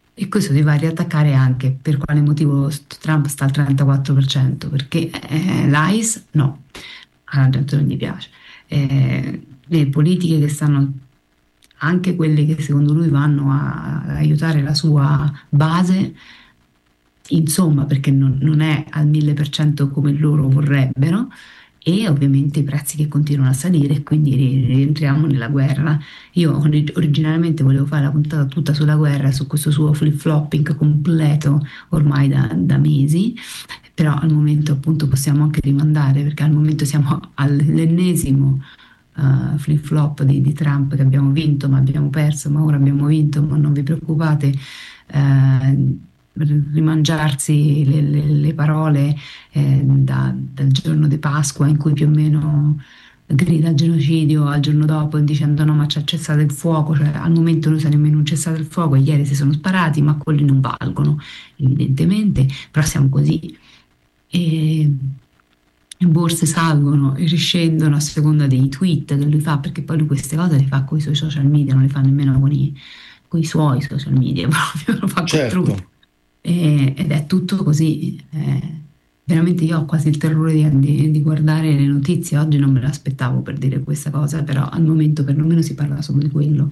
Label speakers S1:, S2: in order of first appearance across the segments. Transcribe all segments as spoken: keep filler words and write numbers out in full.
S1: E questo ti va a riattaccare anche per quale motivo st- Trump sta al trentaquattro per cento, perché eh, l'I C E no, alla gente non gli piace. Eh, le politiche che stanno, anche quelle che secondo lui vanno a, ad aiutare la sua base, insomma, perché non, non è al mille per cento come loro vorrebbero, e ovviamente i prezzi che continuano a salire, e quindi ri- rientriamo nella guerra. Io ori- originariamente volevo fare la puntata tutta sulla guerra, su questo suo flip-flopping completo ormai da, da mesi, però al momento appunto possiamo anche rimandare, perché al momento siamo all'ennesimo eh, flip-flop di, di Trump, che abbiamo vinto ma abbiamo perso, ma ora abbiamo vinto, ma non vi preoccupate. eh, Rimangiarsi le, le- le parole eh, da- dal giorno di Pasqua in cui più o meno grida al genocidio al giorno dopo dicendo no ma c'è cessato il fuoco, cioè al momento non sa nemmeno un cessato il fuoco, e ieri si sono sparati ma quelli non valgono evidentemente, però siamo così. E le borse salgono e riscendono a seconda dei tweet che lui fa, perché poi lui queste cose le fa con i suoi social media, non le fa nemmeno con i, con i suoi social media, proprio lo fa con
S2: Certo.
S1: Truth. E- ed è tutto così. Eh, veramente io ho quasi il terrore di, di- di guardare le notizie. Oggi non me l'aspettavo per dire questa cosa, però al momento perlomeno si parla solo di quello.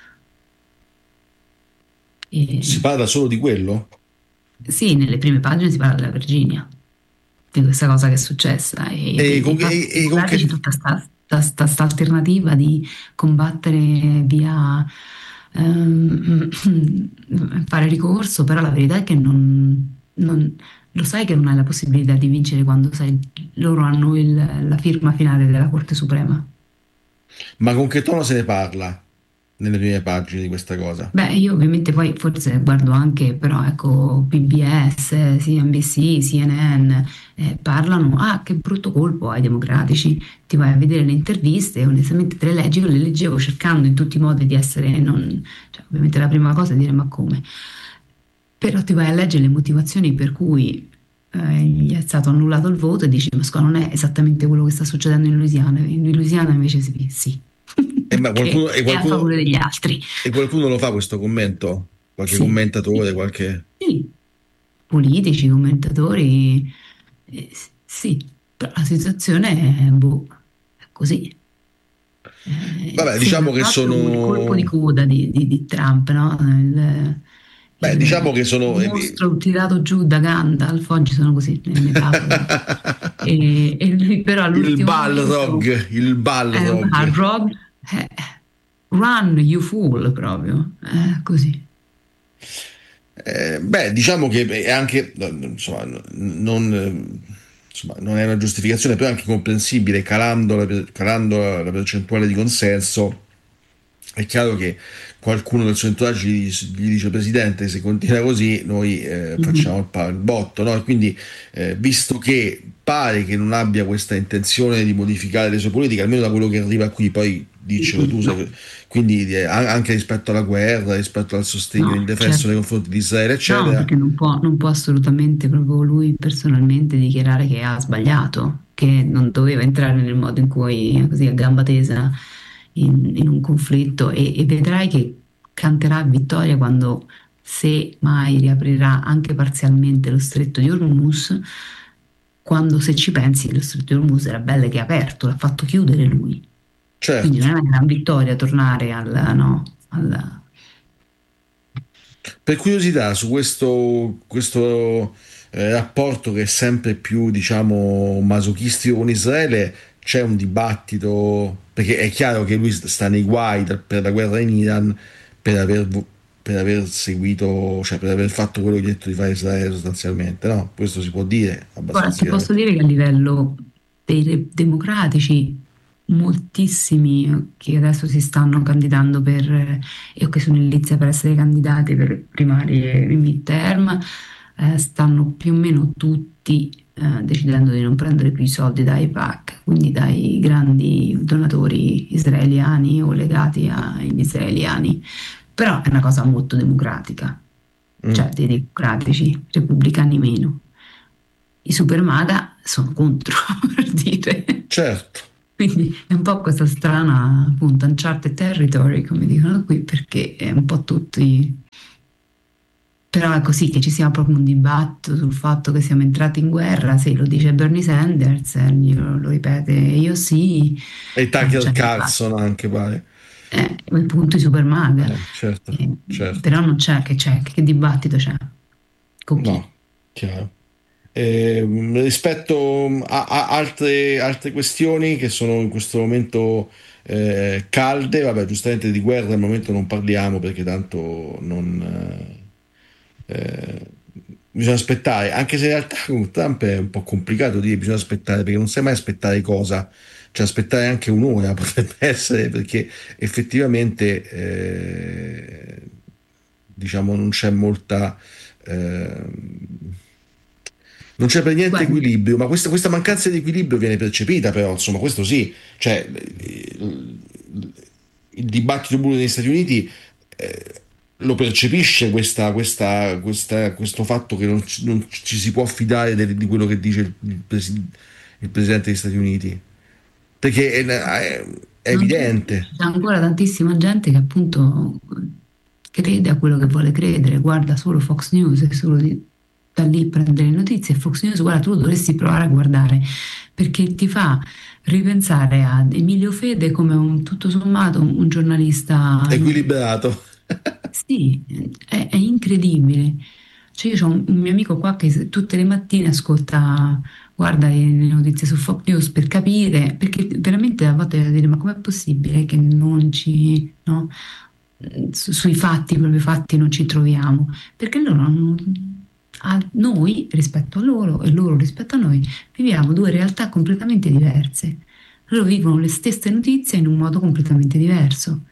S2: Si
S1: E,
S2: parla solo di quello?
S1: sì, nelle prime pagine si parla della Virginia, di questa cosa che è successa, e,
S2: E
S1: e
S2: con, e,
S1: infatti
S2: e con che...
S1: figurati c'è tutta questa alternativa di combattere via ehm, fare ricorso, però la verità è che non, non- lo sai che non hai la possibilità di vincere quando sai, loro hanno il- la firma finale della Corte Suprema.
S2: Ma con che tono se ne parla nelle prime pagine di questa cosa?
S1: Beh, io ovviamente poi forse guardo anche, però ecco, P B S, C N B C, C N N, eh, parlano, ah, che brutto colpo ai democratici, ti vai a vedere le interviste, e onestamente te le leggi, io le leggevo cercando in tutti i modi di essere, non, cioè, ovviamente la prima cosa è dire ma come, però ti vai a leggere le motivazioni per cui eh, gli è stato annullato il voto e dici, ma scusa, non è esattamente quello che sta succedendo in Louisiana, in Louisiana invece sì, sì,
S2: E, ma
S1: perché
S2: qualcuno, e,
S1: è a
S2: qualcuno,
S1: favore degli altri.
S2: e qualcuno lo fa questo commento? Qualche
S1: Sì, sì,
S2: commentatore, qualche...
S1: sì. Politici, commentatori, eh, s- sì, però la situazione è, boh, è così. Eh,
S2: Vabbè, diciamo
S1: sembra
S2: che
S1: proprio il colpo di
S2: sono...
S1: coda di, di- di Trump, no? Il,
S2: Beh,
S1: il
S2: diciamo che sono... eh,
S1: mostro tirato giù da Gandalf, oggi sono così le metafore. E, e lui però
S2: Il
S1: all'ultimo momento
S2: Balrog, il
S1: è un hard
S2: Balrog.
S1: rock, eh, run you fool proprio, eh, così.
S2: Eh, beh, diciamo che è anche, no, insomma, non, eh, insomma, non è una giustificazione, però è anche comprensibile, calando la, per- calando la, la percentuale di consenso. È chiaro che qualcuno del suo entourage gli, gli dice: Presidente, se continua così, noi eh, facciamo
S1: Mhm.
S2: il, pa- il botto, no? E quindi, eh, visto che pare che non abbia questa intenzione di modificare le sue politiche, almeno da quello che arriva qui, poi diccelo
S1: Mhm.
S2: tu,
S1: No,
S2: se- quindi eh, a- anche rispetto alla guerra, rispetto al sostegno
S1: no,
S2: indefesso nei
S1: certo.
S2: confronti di Israele,
S1: No, ma
S2: eccetera.
S1: perché non può, non può assolutamente proprio lui personalmente dichiarare che ha sbagliato, che non doveva entrare nel modo in cui, così a gamba tesa, in, in un conflitto, e, e vedrai che canterà vittoria quando, se mai riaprirà anche parzialmente lo stretto di Hormuz, quando, se ci pensi, lo stretto di Hormuz era bello che è aperto, l'ha fatto chiudere lui. Quindi
S2: Certo.
S1: non è una gran vittoria tornare al, no, al,
S2: Per curiosità, su questo, questo eh, rapporto che è sempre più, diciamo, masochistico con Israele, c'è un dibattito, perché è chiaro che lui sta nei guai da- per la guerra in Iran per aver, vo- per aver seguito, cioè per aver fatto quello che ha detto di fare Israele sostanzialmente, no? Questo si può dire
S1: Guarda,
S2: abbastanza
S1: ti posso
S2: chiaramente.
S1: dire che a livello dei re- democratici, moltissimi che adesso si stanno candidando per, eh, e che sono in lizza per essere candidati per le primarie e midterm, eh, stanno più o meno tutti eh, decidendo di non prendere più i soldi dai PAC, quindi dai grandi donatori israeliani o legati agli israeliani. Però è una cosa molto democratica, cioè
S2: Mm,
S1: dei democratici, repubblicani meno. I super MAGA sono contro, per dire.
S2: certo.
S1: Quindi è un po' questa strana, appunto, uncharted territory, come dicono qui, perché è un po' tutti. Però è così che ci sia proprio un dibattito sul fatto che siamo entrati in guerra, se lo dice Bernie Sanders, eh, io- lo ripete io sì,
S2: E
S1: ma non
S2: Tucker
S1: c'è dibattito.
S2: Carlson anche pare.
S1: Eh, il punto di Super Maga.
S2: Eh, certo,
S1: Eh,
S2: certo.
S1: però non c'è che c'è, che dibattito c'è? Con chi?
S2: No, chiaro. Eh, rispetto a, a altre, altre questioni che sono in questo momento eh, calde, vabbè, giustamente di guerra al momento non parliamo perché tanto non, eh, eh, bisogna aspettare, anche se in realtà con Trump è un po' complicato dire bisogna aspettare perché non sai mai aspettare cosa, cioè aspettare anche un'ora potrebbe essere perché effettivamente eh, diciamo non c'è molta ehm, non c'è per niente
S1: Guarda,
S2: equilibrio, ma questa, questa mancanza di equilibrio viene percepita però, insomma, questo sì, cioè il, il dibattito pubblico negli Stati Uniti eh, lo percepisce questa, questa- questa- questo fatto che non, ci non ci si può fidare del- di quello che dice il, il presi- il Presidente degli Stati Uniti, perché è, è- è
S1: non c'è,
S2: evidente.
S1: c'è ancora tantissima gente che appunto crede a quello che vuole credere, guarda solo Fox News e solo di- da lì prende le notizie. E Fox News, guarda, tu dovresti provare a guardare perché ti fa ripensare a Emilio Fede come un tutto sommato un giornalista.
S2: Equilibrato.
S1: Sì, è, è incredibile. Cioè, io ho un, un mio amico qua che se- tutte le mattine ascolta, guarda le, le notizie su Fox News per capire, perché veramente a volte da dire, ma com'è possibile che non ci, no? Su- sui fatti, proprio fatti, non ci troviamo? Perché loro hanno, a noi rispetto a loro e loro rispetto a noi, viviamo due realtà completamente diverse. Loro vivono le stesse notizie in un modo completamente diverso.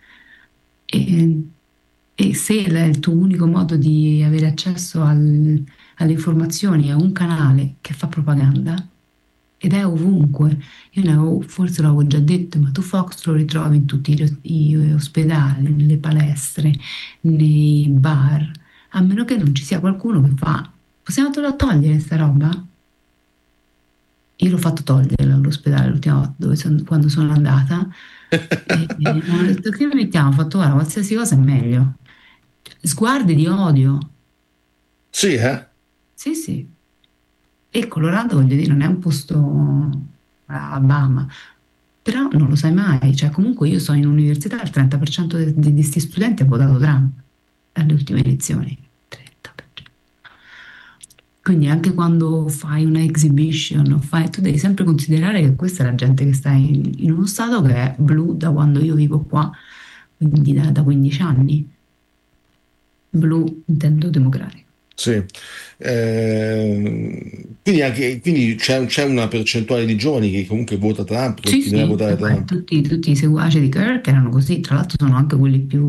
S1: E, e se il il tuo unico modo di avere accesso al- alle informazioni è un canale che fa propaganda, ed è ovunque, io ne avevo, forse l'avevo già detto, ma tu Fox lo ritrovi in tutti i, i ospedali, nelle palestre, nei bar, a meno che non ci sia qualcuno che fa, possiamo to- togliere sta roba? Io l'ho fatto togliere all'ospedale l'ultima volta dove son- quando sono andata e, e mi hanno detto che lo mettiamo, ho fatto guarda, qualsiasi cosa è meglio. Sguardi di odio,
S2: Sì, eh?
S1: sì sì. E Colorado, voglio dire, non è un posto Alabama, però non lo sai mai, cioè comunque io sono in università, il trenta per cento de- di questi studenti ha votato Trump alle ultime elezioni. trenta per cento. Quindi anche quando fai una exhibition, o fai- tu devi sempre considerare che questa è la gente che sta in, in uno stato che è blu da quando io vivo qua, quindi da, da quindici anni. Blu intendo democratico.
S2: Sì. Ehm, quindi anche, quindi c'è c'è una percentuale di giovani che comunque vota Trump,
S1: Sì,
S2: continuerà a
S1: sì,
S2: votare
S1: e poi
S2: Trump.
S1: tutti, tutti i seguaci di Kirk erano così, tra l'altro sono anche quelli più,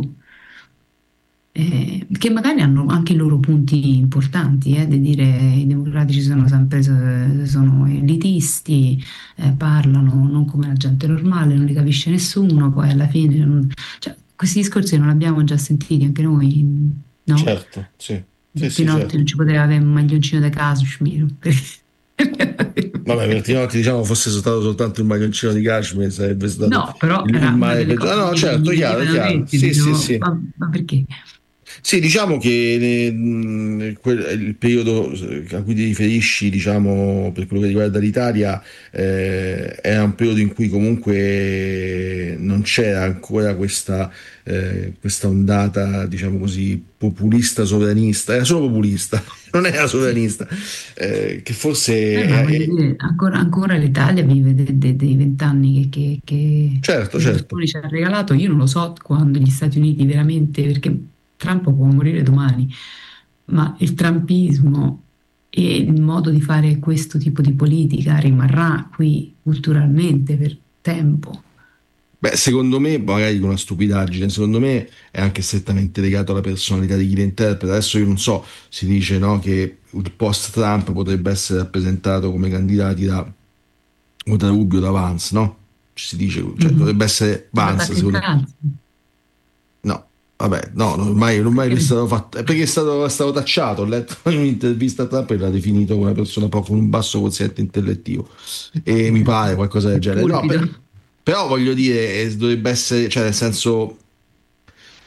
S1: eh, che magari hanno anche i loro punti importanti, eh, di dire i democratici sono sempre so- sono elitisti, eh, parlano non come la gente normale, non li capisce nessuno, poi alla fine, non- cioè, questi discorsi non li abbiamo già sentiti anche noi, no?
S2: Certo, sì, sì, sì,
S1: Beppinotti
S2: certo.
S1: non ci poteva avere un maglioncino da Kashmir.
S2: Vabbè, per Tinotti, diciamo, fosse stato soltanto il maglioncino di Kashmir, sarebbe stato
S1: No, però
S2: il, il
S1: era una
S2: male
S1: delle
S2: peggiore.
S1: cose
S2: Ah, no,
S1: che gli,
S2: certo,
S1: gli
S2: chiaro,
S1: venivano
S2: chiaro.
S1: detti,
S2: Sì, sì,
S1: dicevo,
S2: sì.
S1: ma, ma perché?
S2: Sì, diciamo che eh, mh, quel- il periodo eh, a cui ti riferisci, diciamo, per quello che riguarda l'Italia, eh, era un periodo in cui comunque non c'era ancora questa, eh, questa ondata, diciamo così, populista sovranista, era solo populista, non era
S1: Sì.
S2: sovranista, eh, che
S1: Eh,
S2: forse
S1: ma
S2: è,
S1: voglio
S2: è-
S1: dire, ancora, ancora l'Italia vive de- de- dei vent'anni che, che, che,
S2: certo,
S1: che
S2: certo.
S1: Berlusconi ci ha regalato. Io non lo so quando gli Stati Uniti veramente, perché Trump può morire domani, ma il trumpismo e il modo di fare questo tipo di politica rimarrà qui culturalmente per tempo.
S2: Beh, secondo me, magari con una stupidaggine, secondo me è anche strettamente legato alla personalità di chi lo interpreta. Adesso io non so, si dice no, che il post-Trump potrebbe essere rappresentato come candidati da, o da Rubio o da Vance, no? Ci si dice, cioè
S1: Mhm.
S2: dovrebbe essere Vance,
S1: L'attacco in
S2: secondo me.
S1: calza.
S2: No, vabbè, no, no, ormai, ormai lui è
S1: Perché
S2: stato fatto, è perché è stato, è stato tacciato. Ho letto in un'intervista a Trump e l'ha definito come una persona poco con un basso quoziente intellettivo. E mi pare qualcosa del
S1: il
S2: genere. No,
S1: pulpito.
S2: per- però voglio dire, eh, dovrebbe essere, cioè nel senso.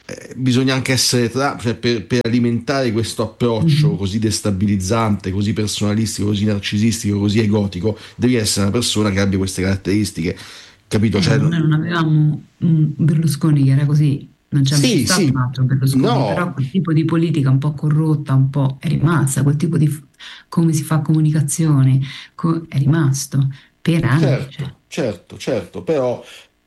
S2: eh, bisogna anche essere tra, cioè per, per alimentare questo approccio
S1: Mhm.
S2: così destabilizzante, così personalistico, così narcisistico, così egotico, devi essere una persona che abbia queste caratteristiche, capito?
S1: Eh,
S2: Cioè,
S1: ma noi non avevamo un Berlusconi che era così, non c'è mai
S2: sì,
S1: stato un
S2: sì,
S1: altro Berlusconi,
S2: no,
S1: però quel tipo di politica un po' corrotta, un po' è rimasta, quel tipo di f- come si fa comunicazione co- è rimasto per anni, cioè.
S2: certo, certo, certo, però,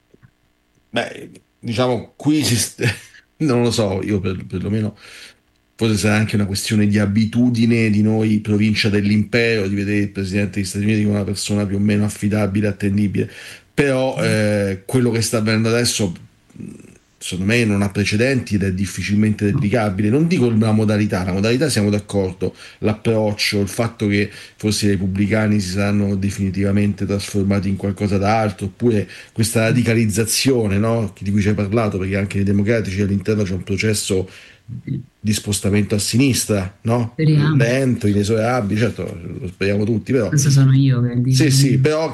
S2: beh, diciamo, qui si st- non lo so, io per, perlomeno, forse sarà anche una questione di abitudine di noi, provincia dell'impero, di vedere il presidente degli Stati Uniti come una persona più o meno affidabile, attendibile, però eh, quello che sta avvenendo adesso, mh, secondo me, non ha precedenti ed è difficilmente
S1: No.
S2: replicabile. Non dico la modalità, la modalità siamo d'accordo, l'approccio, il fatto che forse i repubblicani si saranno definitivamente trasformati in qualcosa d'altro, oppure questa radicalizzazione, no? Di cui ci hai parlato, perché anche nei democratici all'interno c'è un processo
S1: Sì.
S2: di spostamento a sinistra, no?
S1: Speriamo.
S2: Lento, inesorabile, certo, lo speriamo tutti, però
S1: Questo sono io che
S2: sì,
S1: dico.
S2: sì, però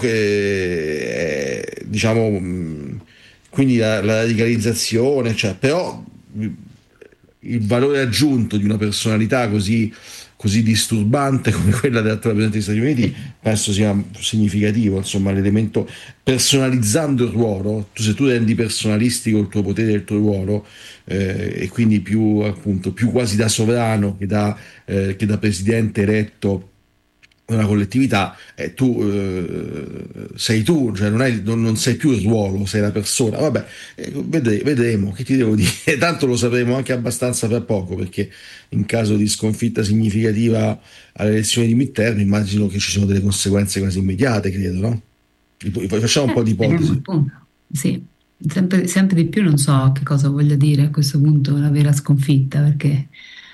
S2: che eh, diciamo mh, quindi la, la radicalizzazione, cioè, però mh, il valore aggiunto di una personalità così, così disturbante come quella dell'attuale presidente degli Stati Uniti
S1: Sì.
S2: penso sia significativo, insomma, l'elemento personalizzando il ruolo, tu, se tu rendi personalistico il tuo potere e il tuo ruolo, eh, e quindi più appunto più quasi da sovrano che da, eh, che da presidente eletto una collettività, e tu eh, sei tu, cioè non, hai- non- non sei più il ruolo, sei la persona. Vabbè, eh, vede- vedremo, che ti devo dire, tanto lo sapremo anche abbastanza fra poco, perché in caso di sconfitta significativa alle elezioni di midterm immagino che ci sono delle conseguenze quasi immediate, credo, no? Ipo- Facciamo un po'
S1: Eh,
S2: di
S1: speriamo
S2: ipotesi.
S1: appunto. Sì. Sempre, sempre di più non so che cosa voglia dire a questo punto la vera sconfitta, perché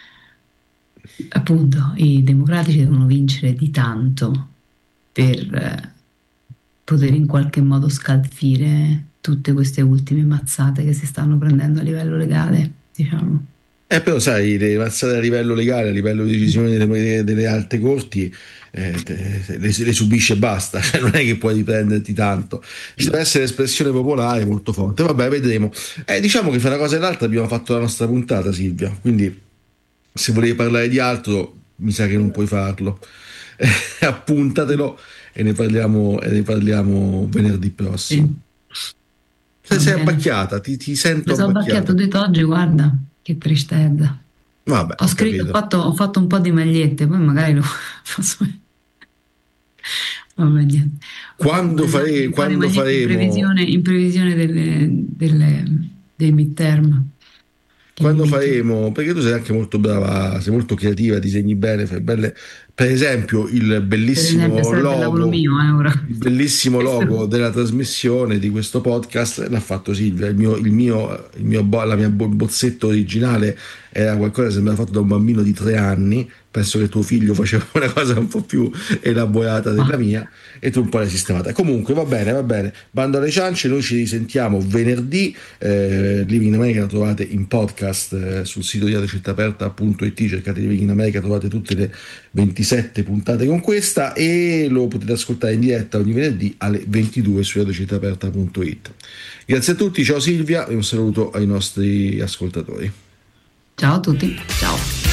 S1: appunto i democratici devono vincere di tanto per eh, poter in qualche modo scalfire tutte queste ultime mazzate che si stanno prendendo a livello legale, diciamo.
S2: Eh, però sai, le mazzate a livello legale, a livello di decisione delle, delle alte corti, eh, te- te- le, le subisci e basta, cioè non è che puoi riprenderti tanto. Ci deve essere espressione popolare molto forte. Vabbè, vedremo. Eh, diciamo che fra una cosa e l'altra abbiamo fatto la nostra puntata, Silvia, quindi se volevi parlare di altro, mi sa che non puoi farlo. Eh, appuntatelo e ne parliamo, e ne parliamo venerdì prossimo.
S1: Sì,
S2: Se
S1: va
S2: sei
S1: bene.
S2: abbacchiata, ti, ti sento
S1: Mi sono abbacchiato
S2: abbacchiata.
S1: di oggi, guarda, che tristezza.
S2: Vabbè,
S1: Ho
S2: ho
S1: scritto, ho
S2: capito.
S1: fatto, ho fatto un po' di magliette, poi magari lo posso. Vabbè, niente. Ho fatto un
S2: Quando,
S1: disegno di
S2: fare-
S1: un po' di
S2: quando
S1: magliette in
S2: faremo,
S1: previsione, in previsione delle, delle- dei midterm che
S2: quando
S1: iniziano.
S2: faremo, perché tu sei anche molto brava, sei molto creativa, disegni bene, fai belle, per esempio il
S1: Per esempio,
S2: bellissimo
S1: sarebbe il lavoro
S2: logo,
S1: mio, eh, ora.
S2: il bellissimo
S1: Questo-
S2: logo della trasmissione di questo podcast l'ha fatto Silvia, il mio, il mio, il mio bo- la mia bo- bozzetto originale era qualcosa che sembrava fatto da un bambino di tre anni, penso che tuo figlio faceva una cosa un po' più elaborata della
S1: ma
S2: mia e tu un po' l'hai sistemata. Comunque va bene, va bene, bando alle ciance, noi ci risentiamo venerdì, eh, Living in America la trovate in podcast eh, sul sito di radiocittaaperta punto it, cercate Living in America, trovate tutte le ventisette puntate con questa e lo potete ascoltare in diretta ogni venerdì alle ventidue su radiocittaaperta punto it. Grazie a tutti, ciao Silvia e un saluto ai nostri ascoltatori.
S1: ciao a tutti, ciao.